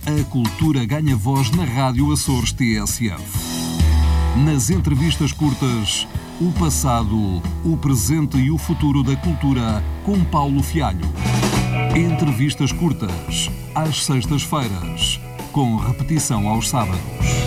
A cultura ganha voz na Rádio Açores TSF. Nas entrevistas curtas, o passado, o presente e o futuro da cultura com Paulo Fialho. Entrevistas curtas, às sextas-feiras, com repetição aos sábados.